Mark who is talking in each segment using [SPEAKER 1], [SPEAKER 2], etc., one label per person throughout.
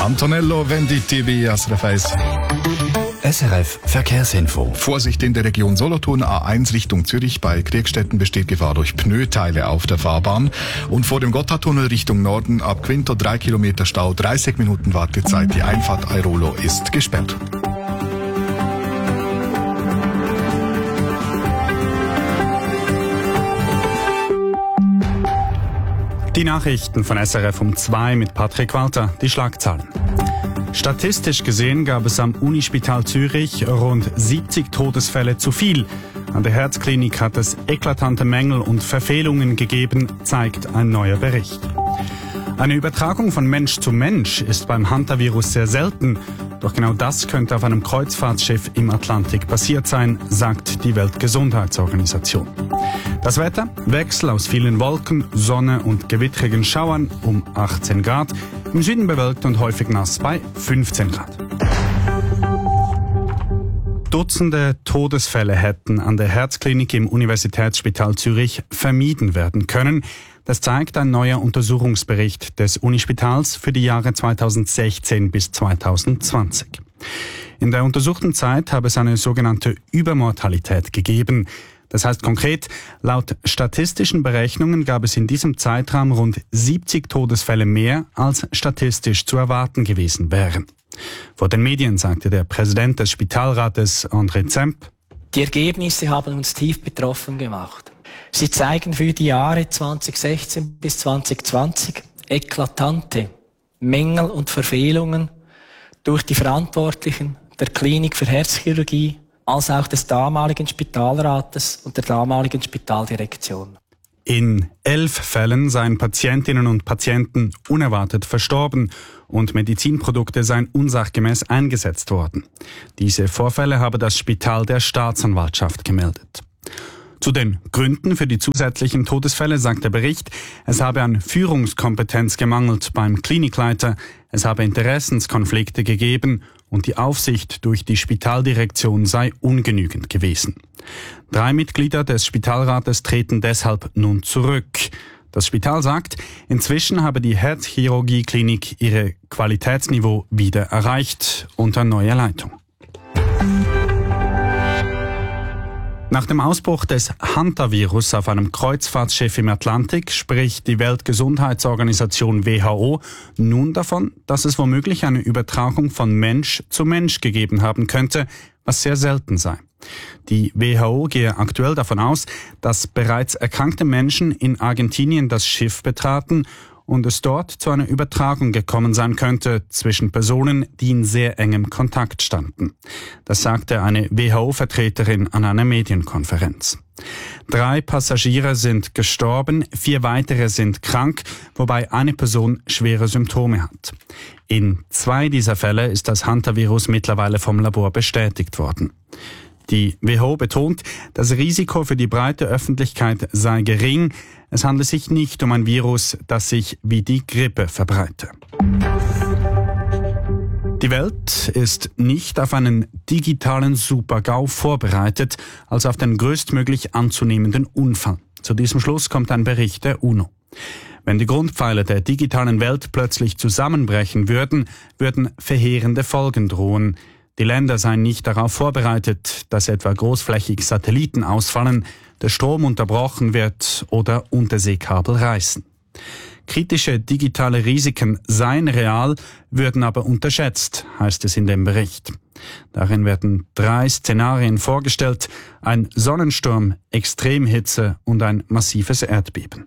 [SPEAKER 1] Antonello Venditti bei SRF 1.
[SPEAKER 2] SRF Verkehrsinfo.
[SPEAKER 1] Vorsicht in der Region Solothurn, A1 Richtung Zürich. Bei Kriegstetten besteht Gefahr durch Pneuteile auf der Fahrbahn. Und vor dem Gotthardtunnel Richtung Norden ab Quinto 3 Kilometer Stau, 30 Minuten Wartezeit. Die Einfahrt Airolo ist gesperrt.
[SPEAKER 3] Die Nachrichten von SRF um 2 mit Patrick Walter, die Schlagzeilen. Statistisch gesehen gab es am Unispital Zürich rund 70 Todesfälle zu viel. An der Herzklinik hat es eklatante Mängel und Verfehlungen gegeben, zeigt ein neuer Bericht. Eine Übertragung von Mensch zu Mensch ist beim Hantavirus sehr selten. Doch genau das könnte auf einem Kreuzfahrtschiff im Atlantik passiert sein, sagt die Weltgesundheitsorganisation. Das Wetter: Wechsel aus vielen Wolken, Sonne und gewittrigen Schauern um 18 Grad. Im Süden bewölkt und häufig nass bei 15 Grad. Dutzende Todesfälle hätten an der Herzklinik im Universitätsspital Zürich vermieden werden können. Das zeigt ein neuer Untersuchungsbericht des Unispitals für die Jahre 2016 bis 2020. In der untersuchten Zeit habe es eine sogenannte Übermortalität gegeben. Das heißt konkret, laut statistischen Berechnungen gab es in diesem Zeitraum rund 70 Todesfälle mehr, als statistisch zu erwarten gewesen wären. Vor den Medien sagte der Präsident des Spitalrates, André Zemp:
[SPEAKER 4] Die Ergebnisse haben uns tief betroffen gemacht. Sie zeigen für die Jahre 2016 bis 2020 eklatante Mängel und Verfehlungen durch die Verantwortlichen der Klinik für Herzchirurgie als auch des damaligen Spitalrates und der damaligen Spitaldirektion.
[SPEAKER 3] In 11 Fällen seien Patientinnen und Patienten unerwartet verstorben und Medizinprodukte seien unsachgemäß eingesetzt worden. Diese Vorfälle habe das Spital der Staatsanwaltschaft gemeldet. Zu den Gründen für die zusätzlichen Todesfälle sagt der Bericht, es habe an Führungskompetenz gemangelt beim Klinikleiter, es habe Interessenskonflikte gegeben und die Aufsicht durch die Spitaldirektion sei ungenügend gewesen. 3 Mitglieder des Spitalrates treten deshalb nun zurück. Das Spital sagt, inzwischen habe die Herzchirurgie-Klinik ihre Qualitätsniveau wieder erreicht unter neuer Leitung. Nach dem Ausbruch des Hantavirus auf einem Kreuzfahrtschiff im Atlantik spricht die Weltgesundheitsorganisation WHO nun davon, dass es womöglich eine Übertragung von Mensch zu Mensch gegeben haben könnte, was sehr selten sei. Die WHO gehe aktuell davon aus, dass bereits erkrankte Menschen in Argentinien das Schiff betraten und es dort zu einer Übertragung gekommen sein könnte zwischen Personen, die in sehr engem Kontakt standen. Das sagte eine WHO-Vertreterin an einer Medienkonferenz. 3 Passagiere sind gestorben, 4 weitere sind krank, wobei eine Person schwere Symptome hat. In 2 dieser Fälle ist das Hantavirus mittlerweile vom Labor bestätigt worden. Die WHO betont, das Risiko für die breite Öffentlichkeit sei gering. Es handle sich nicht um ein Virus, das sich wie die Grippe verbreite. Die Welt ist nicht auf einen digitalen Super-GAU vorbereitet, als auf den größtmöglich anzunehmenden Unfall. Zu diesem Schluss kommt ein Bericht der UNO. Wenn die Grundpfeiler der digitalen Welt plötzlich zusammenbrechen würden, würden verheerende Folgen drohen. Die Länder seien nicht darauf vorbereitet, dass etwa großflächig Satelliten ausfallen, der Strom unterbrochen wird oder Unterseekabel reißen. Kritische digitale Risiken seien real, würden aber unterschätzt, heißt es in dem Bericht. Darin werden 3 Szenarien vorgestellt: ein Sonnensturm, Extremhitze und ein massives Erdbeben.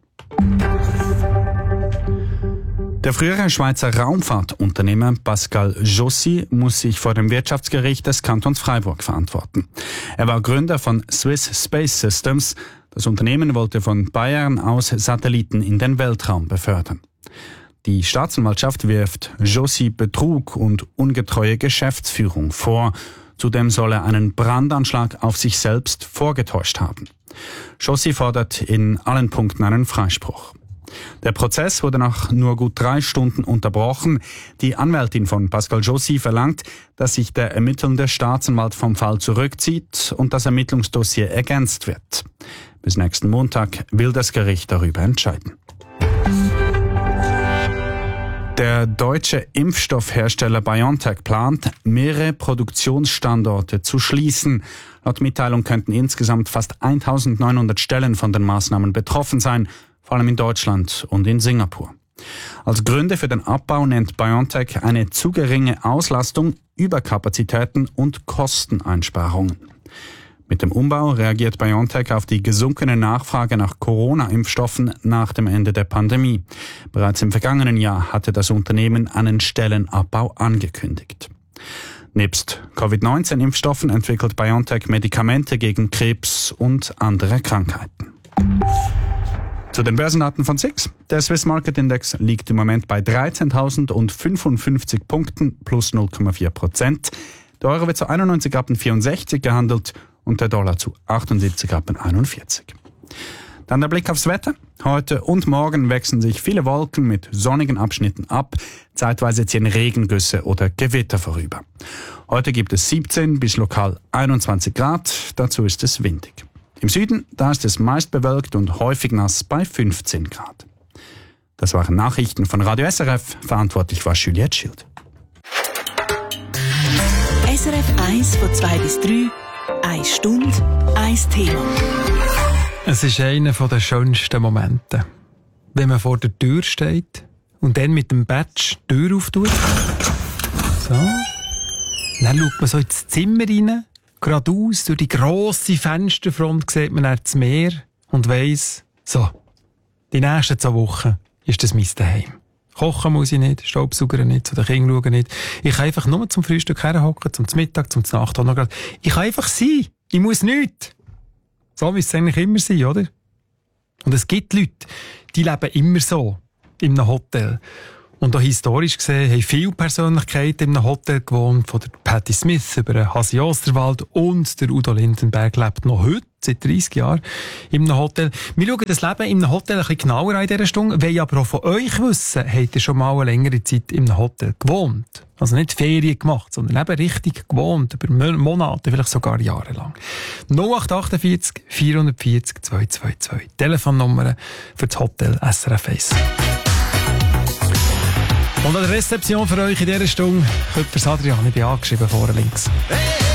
[SPEAKER 3] Der frühere Schweizer Raumfahrtunternehmer Pascal Jossi muss sich vor dem Wirtschaftsgericht des Kantons Freiburg verantworten. Er war Gründer von Swiss Space Systems. Das Unternehmen wollte von Bayern aus Satelliten in den Weltraum befördern. Die Staatsanwaltschaft wirft Jossi Betrug und ungetreue Geschäftsführung vor. Zudem soll er einen Brandanschlag auf sich selbst vorgetäuscht haben. Jossi fordert in allen Punkten einen Freispruch. Der Prozess wurde nach nur gut 3 Stunden unterbrochen. Die Anwältin von Pascal Jossi verlangt, dass sich der ermittelnde Staatsanwalt vom Fall zurückzieht und das Ermittlungsdossier ergänzt wird. Bis nächsten Montag will das Gericht darüber entscheiden. Der deutsche Impfstoffhersteller BioNTech plant, mehrere Produktionsstandorte zu schließen. Laut Mitteilung könnten insgesamt fast 1900 Stellen von den Maßnahmen betroffen sein, vor allem in Deutschland und in Singapur. Als Gründe für den Abbau nennt BioNTech eine zu geringe Auslastung, Überkapazitäten und Kosteneinsparungen. Mit dem Umbau reagiert BioNTech auf die gesunkene Nachfrage nach Corona-Impfstoffen nach dem Ende der Pandemie. Bereits im vergangenen Jahr hatte das Unternehmen einen Stellenabbau angekündigt. Nebst Covid-19-Impfstoffen entwickelt BioNTech Medikamente gegen Krebs und andere Krankheiten. Zu den Börsendaten von SIX. Der Swiss Market Index liegt im Moment bei 13.055 Punkten plus 0,4%. Der Euro wird zu 91,64 gehandelt und der Dollar zu 78,41. Dann der Blick aufs Wetter. Heute und morgen wechseln sich viele Wolken mit sonnigen Abschnitten ab. Zeitweise ziehen Regengüsse oder Gewitter vorüber. Heute gibt es 17 bis lokal 21 Grad. Dazu ist es windig. Im Süden, da ist es meist bewölkt und häufig nass bei 15 Grad. Das waren Nachrichten von Radio SRF. Verantwortlich war Juliette Schild.
[SPEAKER 5] SRF 1 von 2 bis 3. 1 Stunde, 1 Thema.
[SPEAKER 6] Es ist einer der schönsten Momente, wenn man vor der Tür steht und dann mit dem Badge die Tür auftut. So. Dann schaut man so ins Zimmer rein, geradeaus, durch die grosse Fensterfront sieht man dann das Meer und weiss, so, die nächsten 2 Wochen ist das mein Zuhause. Kochen muss ich nicht, Staubsaugern nicht, zu den Kindern schauen nicht. Ich kann einfach nur zum Frühstück herhocken, zum Mittag, zum Nacht auch noch grad. Ich kann einfach sein. Ich muss nichts. So wie es eigentlich immer sein, oder? Und es gibt Leute, die leben immer so. In einem Hotel. Und auch historisch gesehen haben viele Persönlichkeiten in einem Hotel gewohnt, von der Patti Smith über den Hasi Osterwald und der Udo Lindenberg lebt noch heute, seit 30 Jahren, in einem Hotel. Wir schauen das Leben in einem Hotel ein bisschen genauer an in dieser Stunde, wollen aber auch von euch wissen, habt ihr schon mal eine längere Zeit in einem Hotel gewohnt? Also nicht Ferien gemacht, sondern eben richtig gewohnt, über Monate, vielleicht sogar jahrelang. 0848 440 222. Telefonnummer für das Hotel SRF 1. Und an der Rezeption für euch in dieser Stunde könnt ihr Adrian, ich bin angeschrieben, vorne links.